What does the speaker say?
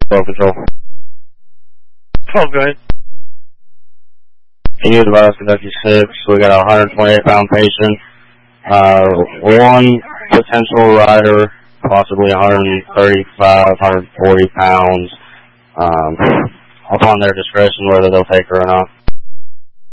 Paw Patrol. Oh, good. Can you advise Kentucky 6? We got a 128-pound patient. One potential rider, possibly 135, 140 pounds. Upon their discretion, whether they'll take her or not.